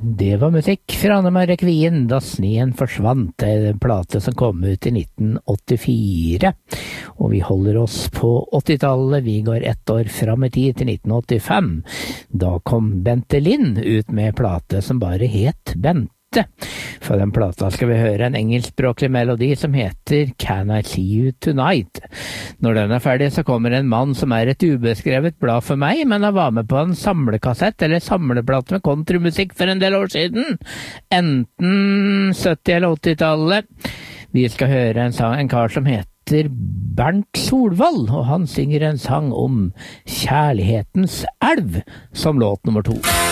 Det var musikk fra Anne Marie Kvien, Da sneen forsvant, en plate som kom ut i 1984. Og vi holder oss på 80-tallet, vi går ett år fram i tid til 1985. Da kom Bente Lind ut med plate som bare het Bente. For den plata skal vi høre en engelskspråklig melodi som heter Can I See You Tonight. Når den er ferdig så kommer en mann som er et ubeskrevet blad for meg, men han var med på en samlekassett eller samleplate med countrymusikk for en del år siden. Enten 70- eller 80-tallet. Vi skal høre en kar som heter Bernt Solvall, og han synger en sang om kjærlighetens elv som låt nummer 2.